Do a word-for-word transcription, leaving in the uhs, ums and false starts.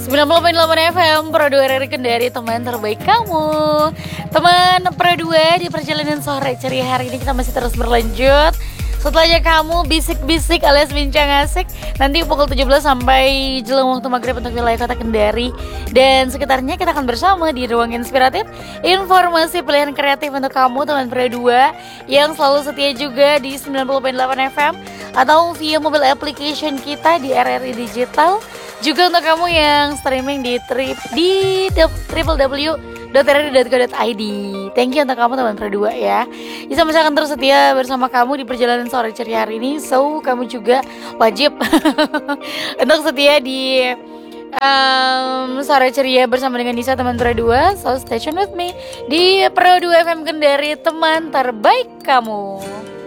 sembilan puluh koma delapan F M Pro dua R R I Kendari, teman terbaik kamu. Teman Pro dua, di perjalanan sore ceria hari ini kita masih terus berlanjut. Setelahnya kamu bisik-bisik alias bincang asik, nanti pukul tujuh belas sampai jelang waktu maghrib untuk wilayah kota Kendari dan sekitarnya kita akan bersama di ruang inspiratif, informasi pilihan kreatif untuk kamu teman Pro dua yang selalu setia juga di sembilan puluh koma delapan F M atau via mobile application kita di R R I Digital. Juga untuk kamu yang streaming di trip di w w w dot r r i dot co dot i d. Thank you untuk kamu teman Pro dua ya. Bisa misalkan terus setia bersama kamu di perjalanan sore ceria hari ini. So kamu juga wajib untuk setia di um, sore ceria bersama dengan Nisa teman Pro dua. So stay tune with me di Pro dua F M Kendari, teman terbaik kamu.